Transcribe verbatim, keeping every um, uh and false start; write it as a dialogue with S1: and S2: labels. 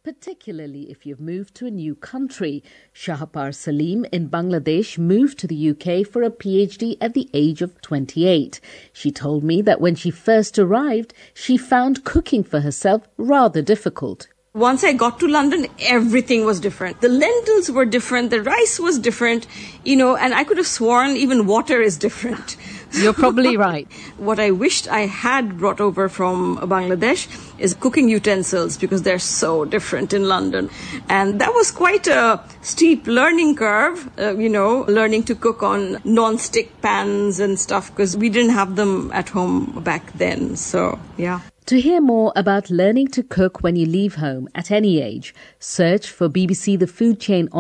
S1: particularly if you've moved to a new country. Shahpar Salim in Bangladesh moved to the U K for a PhD at the age of twenty-eight. She told me that when she first arrived, she found cooking for herself rather difficult.
S2: Once I got to London, everything was different. The lentils were different, the rice was different, you know, and I could have sworn even water is different.
S1: You're probably right.
S2: What I wished I had brought over from Bangladesh is cooking utensils, because they're so different in London. And that was quite a steep learning curve, uh, you know, learning to cook on non-stick pans and stuff, because we didn't have them at home back then. So, yeah.
S1: To hear more about learning to cook when you leave home at any age, search for B B C The Food Chain